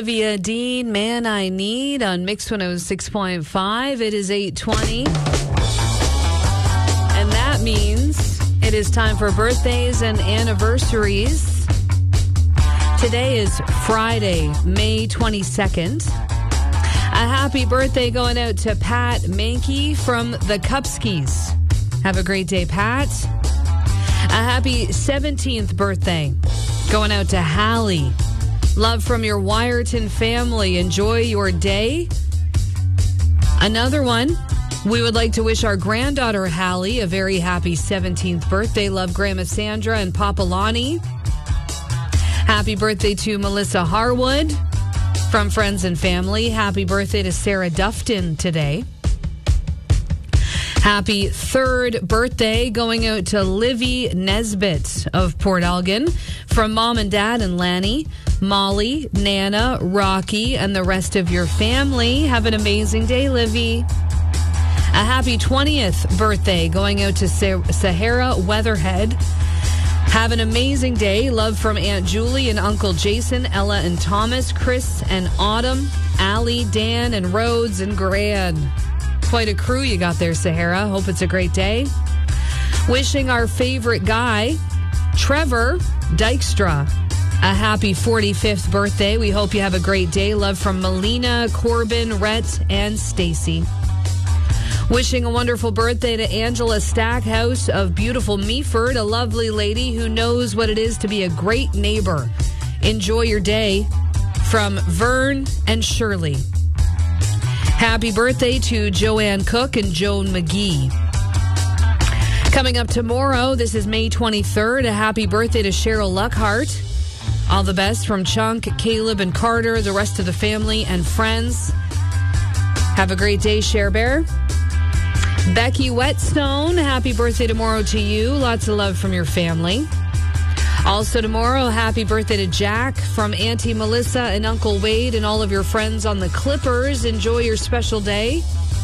Olivia Dean, Man I Need on Mix 106.5. It is 8:20. And that means it is time for birthdays and anniversaries. Today is Friday, May 22nd. A happy birthday going out to Pat Mankey from the Cupskis. Have a great day, Pat. A happy 17th birthday going out to Hallie. Love from your Wyerton family. Enjoy your day. Another one, we would like to wish our granddaughter Hallie a very happy 17th birthday. Love Grandma Sandra and Papa Lonnie. Happy birthday to Melissa Harwood from friends and family. Happy birthday to Sarah Dufton today. Happy third birthday going out to Livy Nesbitt of Port Elgin from Mom and Dad and Lanny, Molly, Nana, Rocky, and the rest of your family. Have an amazing day, Livy. A happy 20th birthday going out to Sahara Weatherhead. Have an amazing day. Love from Aunt Julie and Uncle Jason, Ella and Thomas, Chris and Autumn, Allie, Dan, and Rhodes and Gran. Quite a crew you got there, Sahara. Hope it's a great day. Wishing our favorite guy, Trevor Dykstra, a happy 45th birthday. We hope you have a great day. Love from Melina, Corbin, Rhett, and Stacy. Wishing a wonderful birthday to Angela Stackhouse of beautiful Meaford, a lovely lady who knows what it is to be a great neighbor. Enjoy your day. From Vern and Shirley. Happy birthday to Joanne Cook and Joan McGee. Coming up tomorrow, this is May 23rd. A happy birthday to Cheryl Luckhart. All the best from Chunk, Caleb, and Carter, the rest of the family and friends. Have a great day, Cher Bear. Becky Whetstone, happy birthday tomorrow to you. Lots of love from your family. Also tomorrow, happy birthday to Jack from Auntie Melissa and Uncle Wade and all of your friends on the Clippers. Enjoy your special day.